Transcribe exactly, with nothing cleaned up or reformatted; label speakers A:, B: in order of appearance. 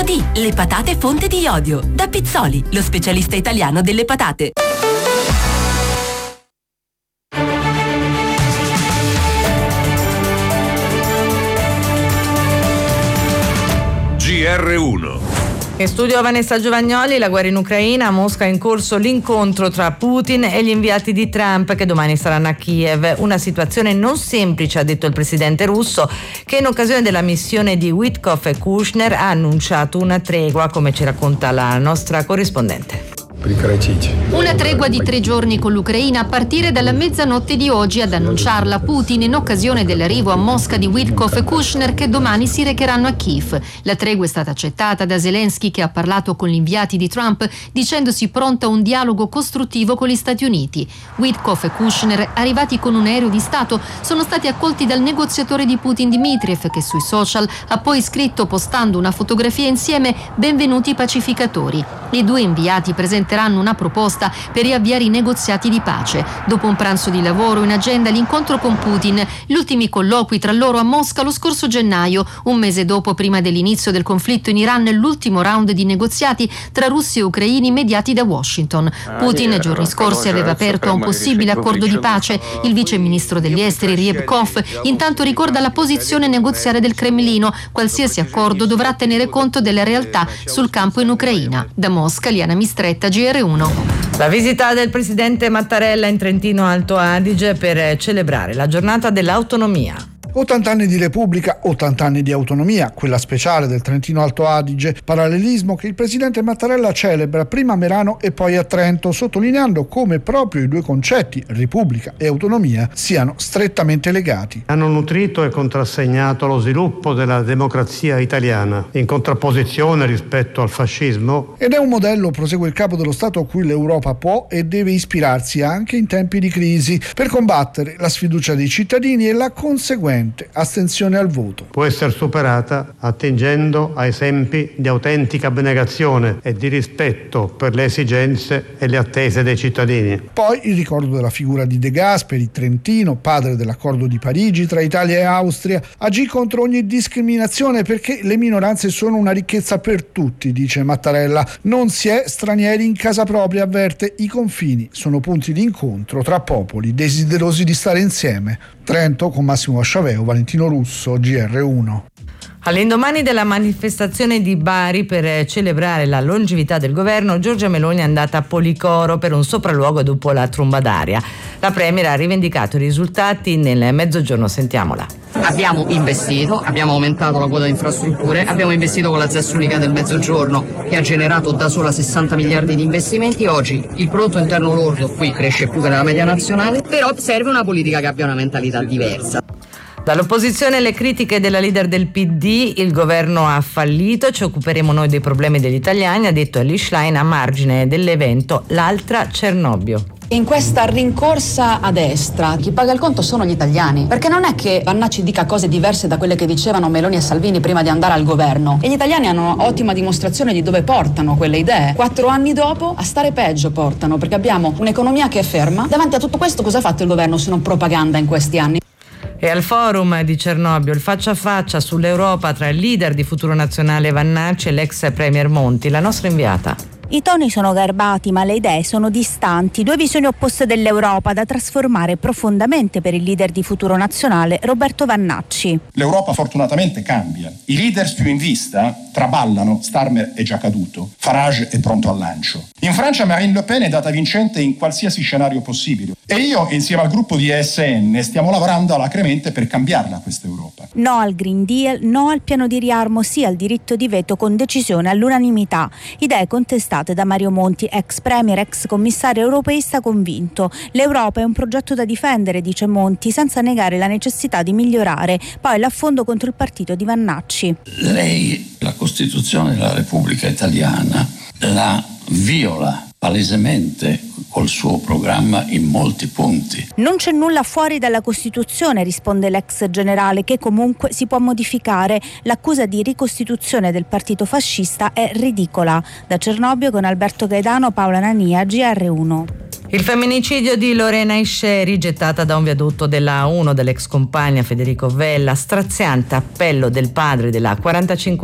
A: D, le patate fonte di iodio. Da Pizzoli, lo specialista italiano delle patate.
B: G R uno.
C: In studio Vanessa Giovagnoli. La guerra in Ucraina, a Mosca è in corso l'incontro tra Putin e gli inviati di Trump che domani saranno a Kiev. Una situazione non semplice, ha detto il presidente russo, che in occasione della missione di Witkoff e Kushner ha annunciato una tregua, come ci racconta la nostra corrispondente.
D: Una tregua di tre giorni con l'Ucraina a partire dalla mezzanotte di oggi, ad annunciarla Putin in occasione dell'arrivo a Mosca di Witkoff e Kushner, che domani si recheranno a Kiev. La tregua è stata accettata da Zelensky, che ha parlato con gli inviati di Trump dicendosi pronto a un dialogo costruttivo con gli Stati Uniti. Witkoff e Kushner, arrivati con un aereo di Stato, sono stati accolti dal negoziatore di Putin Dmitriev, che sui social ha poi scritto, postando una fotografia insieme: "Benvenuti pacificatori". I due inviati presenteranno una proposta per riavviare i negoziati di pace. Dopo un pranzo di lavoro, in agenda l'incontro con Putin, gli ultimi colloqui tra loro a Mosca lo scorso gennaio, un mese dopo, prima dell'inizio del conflitto in Iran, l'ultimo round di negoziati tra russi e ucraini mediati da Washington. Putin giorni scorsi aveva aperto a un possibile accordo di pace. Il vice ministro degli esteri Ryabkov intanto ricorda la posizione negoziale del Cremlino: qualsiasi accordo dovrà tenere conto della realtà sul campo in Ucraina. Da Mosca, Liana Mistretta, G R uno.
C: La visita del presidente Mattarella in Trentino Alto Adige per celebrare la giornata dell'autonomia.
E: ottanta anni di Repubblica, ottanta anni di autonomia, quella speciale del Trentino Alto Adige, parallelismo che il presidente Mattarella celebra prima a Merano e poi a Trento, sottolineando come proprio i due concetti, Repubblica e autonomia, siano strettamente legati.
F: Hanno nutrito e contrassegnato lo sviluppo della democrazia italiana, in contrapposizione rispetto al fascismo.
E: Ed è un modello, prosegue il capo dello Stato, a cui l'Europa può e deve ispirarsi anche in tempi di crisi, per combattere la sfiducia dei cittadini e la conseguenza astensione al voto.
F: Può essere superata attingendo a esempi di autentica abnegazione e di rispetto per le esigenze e le attese dei cittadini.
E: Poi il ricordo della figura di De Gasperi, trentino, padre dell'accordo di Parigi tra Italia e Austria, agì contro ogni discriminazione perché le minoranze sono una ricchezza per tutti, dice Mattarella. Non si è stranieri in casa propria, avverte. I confini sono punti di incontro tra popoli desiderosi di stare insieme. Trento, con Massimo Sciaveo, Valentino Russo, G R uno.
C: All'indomani della manifestazione di Bari per celebrare la longevità del governo, Giorgia Meloni è andata a Policoro per un sopralluogo dopo la tromba d'aria. La Premier ha rivendicato i risultati nel mezzogiorno, sentiamola.
G: Abbiamo investito, abbiamo aumentato la quota di infrastrutture, abbiamo investito con la Z E S unica del Mezzogiorno che ha generato da sola sessanta miliardi di investimenti. Oggi il prodotto interno lordo qui cresce più che nella media nazionale, però serve una politica che abbia una mentalità diversa.
C: Dall'opposizione le critiche della leader del P D: il governo ha fallito, ci occuperemo noi dei problemi degli italiani, ha detto Elly Schlein a margine dell'evento L'altra Cernobbio.
H: In questa rincorsa a destra chi paga il conto sono gli italiani, perché non è che Vannacci dica cose diverse da quelle che dicevano Meloni e Salvini prima di andare al governo, e gli italiani hanno ottima dimostrazione di dove portano quelle idee. Quattro anni dopo a stare peggio portano, perché abbiamo un'economia che è ferma. Davanti a tutto questo cosa ha fatto il governo se non propaganda in questi anni?
C: E al forum di Cernobbio il faccia a faccia sull'Europa tra il leader di Futuro Nazionale Vannacci e l'ex premier Monti, la nostra inviata.
I: I toni sono garbati, ma le idee sono distanti, due visioni opposte dell'Europa da trasformare profondamente per il leader di Futuro Nazionale, Roberto Vannacci.
J: L'Europa fortunatamente cambia. I leaders più in vista traballano, Starmer è già caduto, Farage è pronto al lancio. In Francia Marine Le Pen è data vincente in qualsiasi scenario possibile. E io, insieme al gruppo di E S N, stiamo lavorando alacremente per cambiarla questa Europa.
I: No al Green Deal, no al piano di riarmo, sì al diritto di veto con decisione all'unanimità. Idee contestate da Mario Monti, ex premier, ex commissario europeista convinto. L'Europa è un progetto da difendere, dice Monti, senza negare la necessità di migliorare. Poi l'affondo contro il partito di Vannacci.
K: Lei, la Costituzione della Repubblica Italiana, la viola palesemente col suo programma in molti punti.
I: Non c'è nulla fuori dalla Costituzione, risponde l'ex generale, che comunque si può modificare. L'accusa di ricostituzione del partito fascista è ridicola. Da Cernobbio con Alberto Gaetano, Paola Nania, G R uno.
C: Il femminicidio di Lorena Isceri, gettata da un viadotto della A uno dell'ex compagna Federico Vella, straziante appello del padre della quarantacinque